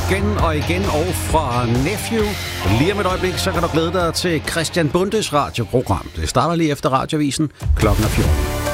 igen og igen og fra Nephew. Lige om et øjeblik, så kan du glæde dig til Christian Bundes radioprogram. Det starter lige efter radiovisen klokken 14.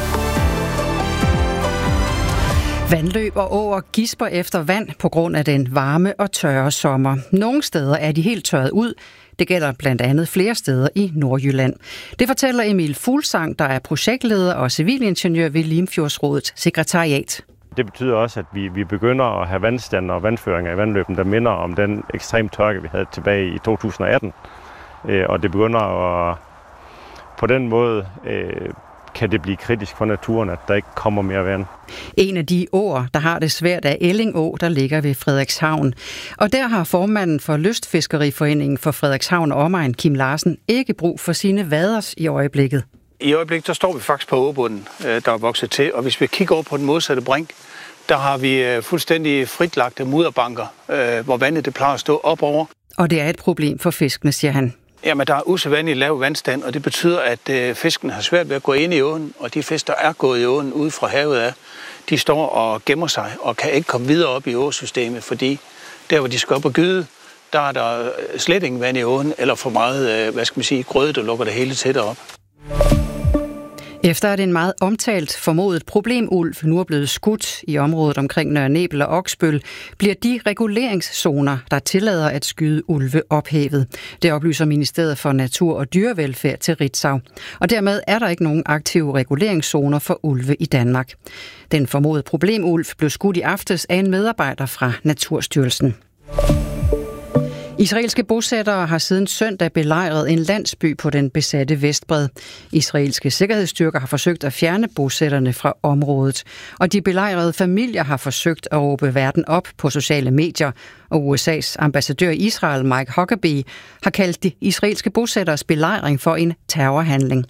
Vandløb og åer gisper efter vand på grund af den varme og tørre sommer. Nogle steder er de helt tørret ud. Det gælder blandt andet flere steder i Nordjylland. Det fortæller Emil Fuglsang, der er projektleder og civilingeniør ved Limfjordsrådets sekretariat. Det betyder også, at vi begynder at have vandstande og vandføringer i vandløben, der minder om den ekstrem tørke, vi havde tilbage i 2018. Og det begynder at på den måde kan det blive kritisk for naturen, at der ikke kommer mere vand. En af de åer, der har det svært, er Elling Å, der ligger ved Frederikshavn. Og der har formanden for Lystfiskeriforeningen for Frederikshavn og omegn, Kim Larsen, ikke brug for sine vaders i øjeblikket. I øjeblikket der står vi faktisk på åbunden, der er vokset til. Og hvis vi kigger over på den modsatte brink, der har vi fuldstændig fritlagte mudderbanker, hvor vandet det plejer at stå op over. Og det er et problem for fiskene, siger han. Jamen, der er usædvanligt lav vandstand, og det betyder, at fisken har svært ved at gå ind i åen, og de fisk, der er gået i åen ude fra havet af, de står og gemmer sig og kan ikke komme videre op i åsystemet, fordi der, hvor de skal op og gyde, der er der slet ingen vand i åen, eller for meget, grøde, der lukker det hele tæt op. Efter at en meget omtalt formodet problemulv nu er blevet skudt i området omkring Nørre Nebel og Oksbøl, bliver de reguleringszoner, der tillader at skyde ulve, ophævet. Det oplyser Ministeriet for Natur og Dyrevelfærd til Ritzau. Og dermed er der ikke nogen aktive reguleringszoner for ulve i Danmark. Den formodede problemulv blev skudt i aftes af en medarbejder fra Naturstyrelsen. Israelske bosættere har siden søndag belejret en landsby på den besatte Vestbred. Israelske sikkerhedsstyrker har forsøgt at fjerne bosætterne fra området, og de belejrede familier har forsøgt at råbe verden op på sociale medier, og USA's ambassadør i Israel, Mike Huckabee, har kaldt de israelske bosætteres belejring for en terrorhandling.